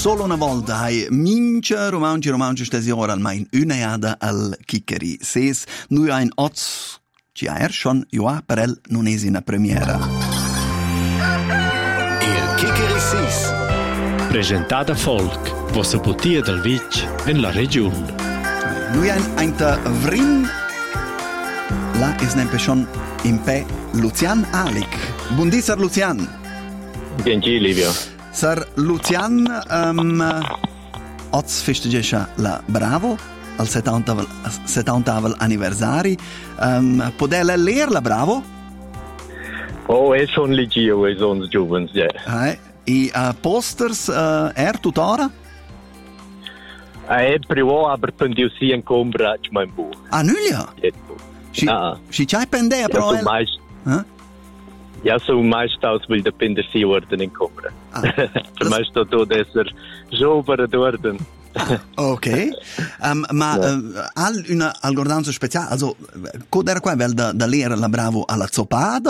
solo una volta hai mince romanci stesiora almai un'eada al Chicheri. Ses noi ein oz ci ha schon joa per el non es una premiera. Il Chicheri Sis. Presentata Folk, vostra putia del Vic in la regione. Noi ein ta vrin la is nempe schon in pe Lucian Alic. Buondì Sir Lucian. Gentile Livio. Sir Lucian oz festegescha la Bravo al 70 anniversari. Podele leer la Bravo? Oh, è schon legio, è son giovens, ja. I posters tuttora? È privo, aber pendio si in combra, ci mein bu. Ah, nulla? Si c'hai pendea, però... Ja, so meistens will der Pinder si worden in combra. Für meistens tot esser giovere worden. Ok, ma al gordanzo speciale, also, cod'era qua da leer la Bravo alla zoppada